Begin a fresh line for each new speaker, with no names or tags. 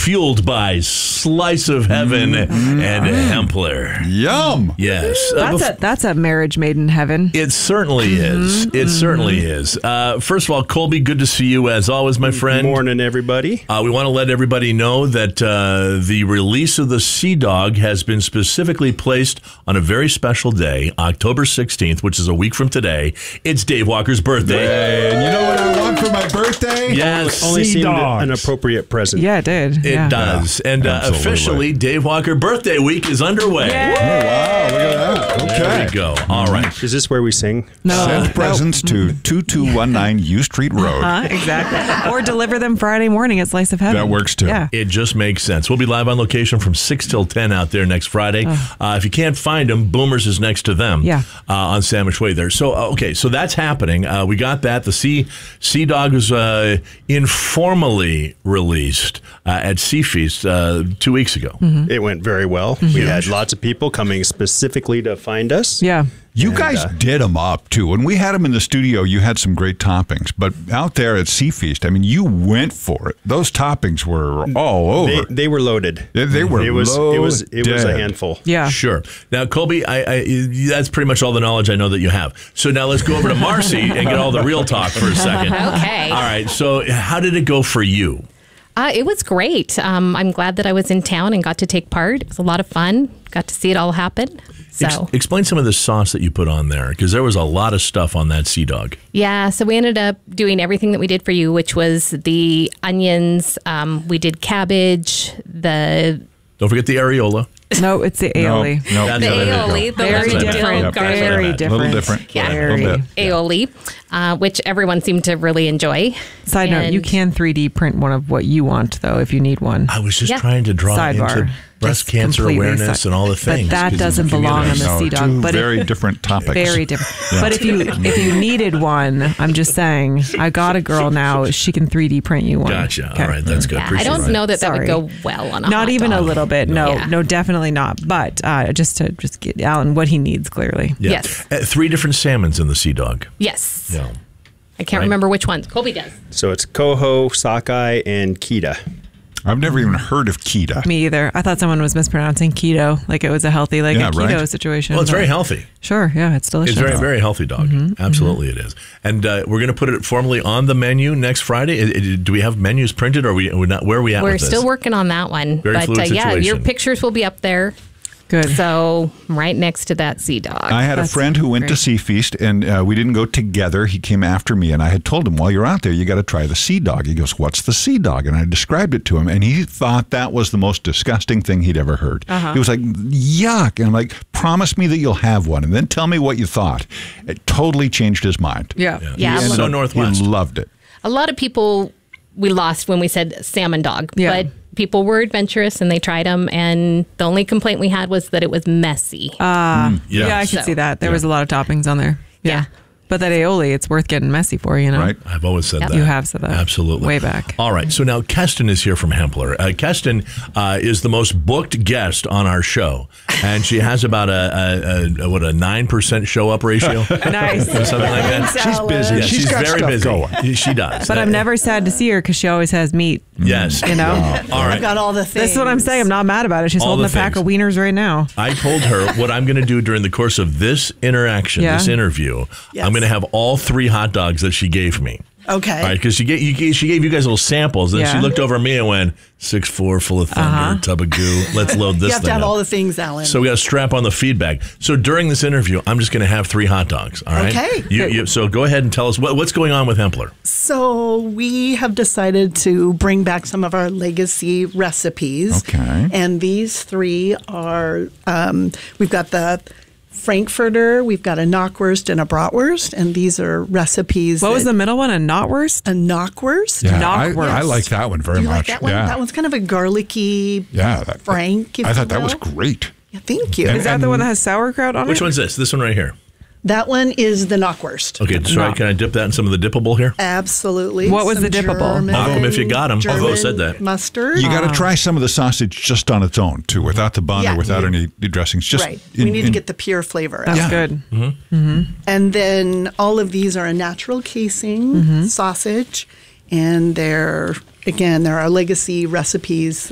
fueled by Slice of Heaven and Hempler.
Yum.
Yes.
That's a marriage made in heaven.
It certainly is. It certainly is. First of all, Colby, good to see you as always, my friend.
Morning, everybody.
We want to let everybody know that the release of the Sea Dog has been specifically placed on a very special day, October 16th, which is a week from today. It's Dave Walker's birthday.
Hey, and you know what I want for my birthday?
Yes.
Only
Sea
seemed
dogs.
an appropriate present.
Yeah, it did.
It
Yeah.
does. And
absolutely.
officially, Dave Walker Birthday Week is underway.
Yay!
Oh, wow, look at that. Okay.
There we go. All right.
Is this where we sing?
No.
Send presents to 2219 U Street Road.
Exactly. Or deliver them Friday morning at Slice of Heaven.
That works, too.
Yeah.
It just makes sense. We'll be live on location from 6 till 10 out there next Friday. If you can't find them, Boomers is next to them on Sandwich Way there. So, okay, so that's happening. We got that. The Sea Dog was informally released at Sea Feast 2 weeks ago.
It went very well. We had lots of people coming specifically to find us.
Yeah.
You guys did them up, too. When we had them in the studio, you had some great toppings. But out there at Sea Feast, I mean, you went for it. Those toppings were all over.
They were loaded.
They were
It was
loaded.
a handful.
Yeah.
Sure. Now, Colby, that's pretty much all the knowledge I know that you have. So now let's go over to Marcy and get all the real talk for a second.
Okay.
All right. So how did it go for you?
It was great. I'm glad that I was in town and got to take part. It was a lot of fun. Got to see it all happen. So
Explain some of the sauce that you put on there, because there was a lot of stuff on that Sea Dog.
yeah, so we ended up doing everything that we did for you, which was the onions. We did cabbage,
Don't forget the areola.
No, it's the aioli.
No,
That's
the
what I meant.
aioli, the
Very
lemon
different.
dill
Yep.
garlic
Very
A
different.
little different.
Yeah.
A little bit.
aioli, which everyone seemed to really enjoy.
Side note, you
And-
can 3D print one of what you want, though, if you need one.
I was just
Yeah.
trying to draw
Sidebar.
into breast
Just
cancer
completely
awareness and all the things.
But that
'cause
doesn't
if you
belong
get
on
it-
the
No,
Sea
two
Dog. But
very different topics.
very different. But if you needed one, I'm just saying, I got a girl now. She can 3D print you one.
Gotcha.
Okay.
All right. That's good.
Yeah, I
Appreciate
don't
that.
know that
Sorry.
would go well on a
Not
hot
even
dog.
a little bit. No,
Yeah.
no, definitely not. But just to get Alan what he needs clearly.
Yeah.
Yes.
3 different salmons in the Sea Dog.
Yes.
Yeah.
I can't remember which ones. Colby does.
So it's coho, sockeye, and kita.
I've never even heard of Kita.
Me either. I thought someone was mispronouncing keto, like it was a healthy, a keto
right.
situation.
Well, it's very
but-
healthy.
Sure, yeah, it's delicious.
It's very, very healthy dog. Absolutely, it is. And we're going to put it formally on the menu next Friday. Do we have menus printed, or are we not? Where are we at
We're
with this?
still working on that one.
Very
but
fluid
yeah, your
situation.
pictures will be up there.
Good.
So right next to that Sea Dog.
I had a
That's
friend who went to
great.
Sea Feast, and we didn't go together. He came after me, and I had told him, while you're out there, you got to try the Sea Dog. He goes, what's the Sea Dog? And I described it to him, and he thought that was the most disgusting thing he'd ever heard. He was like, yuck. And I'm like, promise me that you'll have one, and then tell me what you thought. It totally changed his mind.
Yeah.
Yeah.
He ended
So
up-
Northwest.
He loved it.
A lot of people we lost when we said salmon dog,
Yeah.
but people were adventurous and they tried them. And the only complaint we had was that it was messy.
Yeah.
Yeah, I could
So-
see that. There was a lot of toppings on there.
Yeah.
But that aioli, it's worth getting messy for, you know?
Right.
I've always said that.
You have said that.
Absolutely.
Way back.
All right. So now Keston is here from Hempler. Keston is the most booked guest on our show. And she has about a 9% show up ratio.
Nice.
Or something like that.
She's busy.
Yeah,
she's got
very
stuff
busy.
going.
She does.
But I'm never sad to see her because she always has meat.
Yes.
You know?
All right.
Got all the things.
That's what I'm saying. I'm not mad about it. She's
All
holding a
the
pack
things.
of wieners right now.
I told her what I'm going to do during the course of this interaction,
Yeah.
this interview.
Yes.
I'm going to have all 3 hot dogs that she gave me.
Okay.
All right, because she gave you guys little samples. Then she
Yeah.
looked over at me and went, 6'4", full of thunder, tub of goo. Let's load this
You have
thing
to have
up.
all the things, Alan.
So we got to strap on the feedback. So during this interview, I'm just going to have 3 hot dogs. All right.
Okay.
So go ahead and tell us what's going on with Hempler.
So we have decided to bring back some of our legacy recipes.
Okay.
And these 3 are, we've got the Frankfurter, we've got a Knockwurst and a Bratwurst, and these are recipes.
What was the middle one? A knotwurst?
A Knockwurst?
Yeah,
Knockwurst.
I like that one very
Do you
much.
like that one?
Yeah.
That one's kind of a garlicky
Yeah,
frank, if
I
you
thought that was
will.
great.
Yeah, thank you.
Is that the one that has sauerkraut on
Which
it?
one's this? This one right here.
That one is the Knockwurst.
Okay. So can I dip that in some of the dippable here?
Absolutely.
What was
Some
the dippable?
German-
Knock 'em if you got 'em. Although I said that.
Mustard.
You got to try some of the sausage just on its own, too, without the bun
Yeah.
or without any dressings. Just
Right. We need to get the pure flavor out.
That's
Yeah.
good.
And then all of these are a natural casing sausage, and they're our legacy recipes